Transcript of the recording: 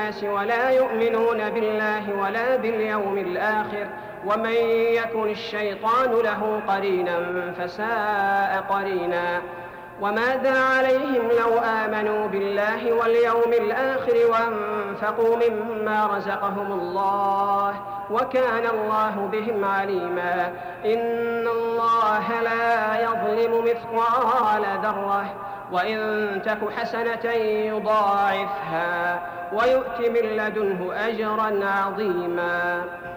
الناس ولا يؤمنون بالله ولا باليوم الآخر، ومن يكن الشيطان له قرينا فساء قرينا. وماذا عليهم لو آمنوا بالله واليوم الآخر وأنفقوا مما رزقهم الله، وكان الله بهم عليما. إن الله لا يظلم مثقال ذرة، وإن تك حسنة يضاعفها ويؤت من لدنه أجرا عظيما.